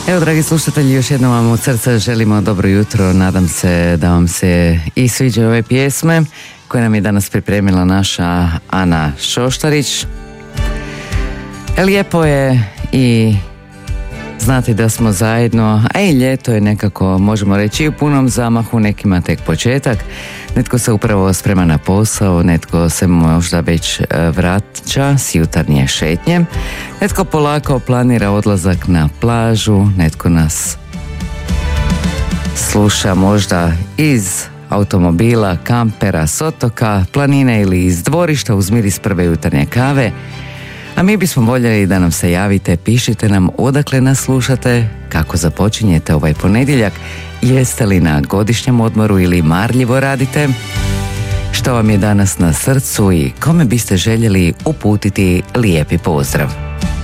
Evo, dragi slušatelji, još jednom vam od srca želimo dobro jutro. Nadam se da vam se i sviđaju ove pjesme koje nam je danas pripremila naša Ana Šoštarić. Lijepo je i znati da smo zajedno, a i ljeto je nekako, možemo reći, i u punom zamahu, nekima tek početak. Netko se upravo sprema na posao, netko se možda već vraća s jutarnje šetnje, netko polako planira odlazak na plažu, netko nas sluša možda iz automobila, kampera, s otoka, planine ili iz dvorišta uz miris prve jutarnje kave. A mi bismo voljeli da nam se javite, pišite nam odakle nas slušate, kako započinjete ovaj ponedjeljak, jeste li na godišnjem odmoru ili marljivo radite, što vam je danas na srcu i kome biste željeli uputiti lijepi pozdrav.